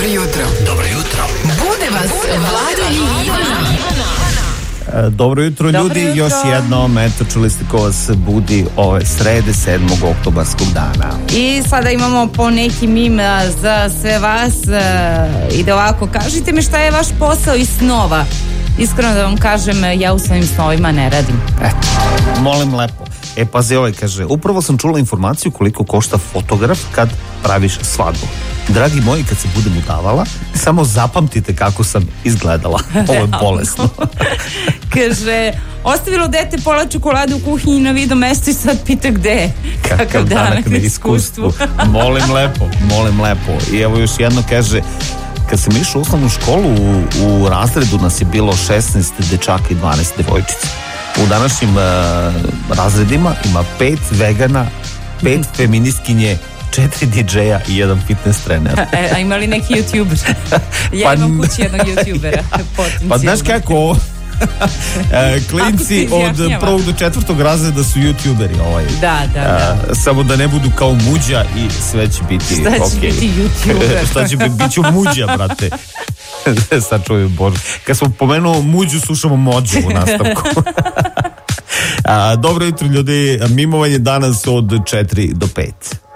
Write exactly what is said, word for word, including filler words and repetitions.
Dobro jutro. Dobro jutro. Bude vas Vlada i Ivana. Dobro jutro Dobro ljudi, jutro. još jednom, eto čuli ste ko vas budi ove srede sedmog oktobarskog dana. I sada imamo po neki mim a, za sve vas a, i da ovako, kažite mi šta je vaš posao iz snova. Iskreno da vam kažem, ja u svojim snovima ne radim. Eto, molim lepo. E, pazi, ovaj kaže, upravo sam čula informaciju koliko košta fotograf kad praviš svadbu. Dragi moji, kad se budem udavala, samo zapamtite kako sam izgledala. Ovo je bolesno. Kaže, ostavilo dete pola čokolade u kuhinji na vidnom mestu i sad pita gde je. Kakav danak na iskustvu. Molim lepo, molim lepo. I evo još jedno kaže, kad sam išao u osnovnu školu, u, u razredu nas je bilo šesnaest dečaka i dvanaest devojčica. U današnjim uh, razredima ima pet vegana, pet feministkinje, četiri didžeja i jedan fitness trener. E, a ima li neki youtuber? Ja Pa imam kući jednog youtubera. Pa znaš kako, e, klinci od prvog do četvrtog razreda su youtuberi ovaj. Da, da, da. E, samo da ne budu kao muđa i sve će biti Šta će okay. biti youtuber? Šta će biti, bit ću muđa, brate. Sad čujem, Bože. Kad smo pomenuo muđu, slušamo mođu u nastavku. A, dobro jutro ljudi, mimovanje danas od četiri do pet.